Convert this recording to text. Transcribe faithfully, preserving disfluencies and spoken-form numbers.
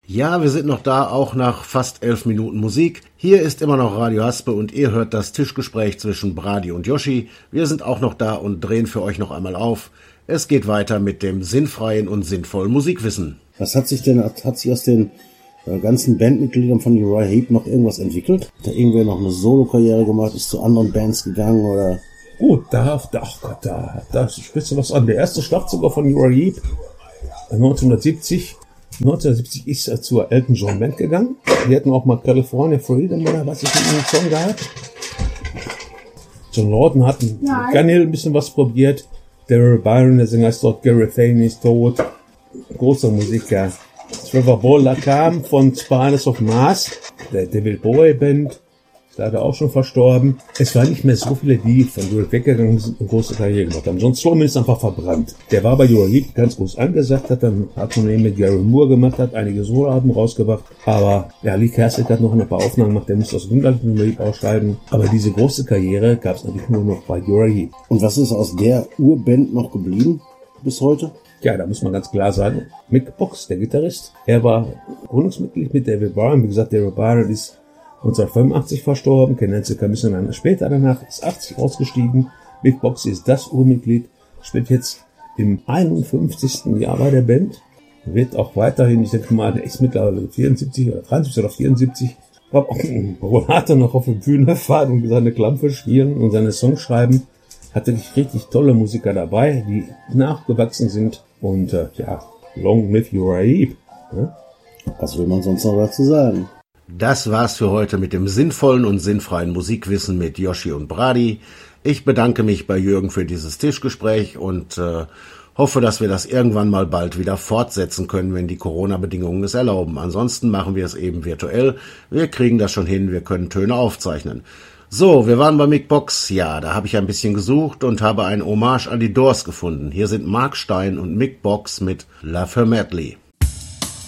Ja, wir sind noch da, auch nach fast elf Minuten Musik. Hier ist immer noch Radio Haspe und ihr hört das Tischgespräch zwischen Brady und Yoshi. Wir sind auch noch da und drehen für euch noch einmal auf. Es geht weiter mit dem sinnfreien und sinnvollen Musikwissen. Was hat sich denn, hat sich aus den äh, ganzen Bandmitgliedern von Uriah Heep noch irgendwas entwickelt? Hat da irgendwer noch eine Solo-Karriere gemacht, ist zu anderen Bands gegangen oder? Gut, da, da, ach Gott, da, da sprichst du was an. Der erste Schlagzeuger von Uriah Heep, neunzehnhundertsiebzig, neunzehnhundertsiebzig ist er zur Elton John Band gegangen. Die hatten auch mal California Freedom oder was ich mit dem Song gehabt. John Lawton hat mit Gunhill ein bisschen was probiert. Daryl Byron, der Sänger, ist dort. Gary Fane ist tot. Großer Musiker. Trevor Bowler kam von Spinals of Mars, der David Bowie Band. Ist leider auch schon verstorben. Es waren nicht mehr so viele, die von Uriah weggegangen sind und große Karriere gemacht haben. John Strowman ist einfach verbrannt. Der war bei Uriah Heep ganz groß angesagt, hat dann hat man eben mit Gary Moore gemacht, hat einige Soloalben rausgebracht. Aber ja, Lee Kasich hat noch ein paar Aufnahmen gemacht, der musste aus England mit Uriah Heep ausschreiben. Aber diese große Karriere gab es natürlich nur noch bei Uriah Heep. Und was ist aus der Urband noch geblieben bis heute? Ja, da muss man ganz klar sagen, Mick Box, der Gitarrist, er war Gründungsmitglied mit David Byron. Wie gesagt, David Byron ist neunzehnhundertfünfundachtzig verstorben, Ken Hensicker ein bisschen später danach, ist achtzig ausgestiegen. Mick Box ist das Urmitglied, spielt jetzt im einundfünfzigsten Jahr bei der Band, wird auch weiterhin, ich denke mal, der ist mittlerweile vierundsiebzig oder dreiundsiebzig oder vierundsiebzig, Rollator noch auf der Bühne fahren und seine Klampfe spielen und seine Songs schreiben. Hat wirklich richtig tolle Musiker dabei, die nachgewachsen sind und äh, ja, long live Uriah Heep. Ja? Was will man sonst noch dazu sagen? Das war's für heute mit dem sinnvollen und sinnfreien Musikwissen mit Yoshi und Brady. Ich bedanke mich bei Jürgen für dieses Tischgespräch und äh, hoffe, dass wir das irgendwann mal bald wieder fortsetzen können, wenn die Corona-Bedingungen es erlauben. Ansonsten machen wir es eben virtuell. Wir kriegen das schon hin, wir können Töne aufzeichnen. So, wir waren bei Mick Box. Ja, da habe ich ein bisschen gesucht und habe ein Hommage an die Doors gefunden. Hier sind Mark Stein und Mick Box mit Love Her Madly.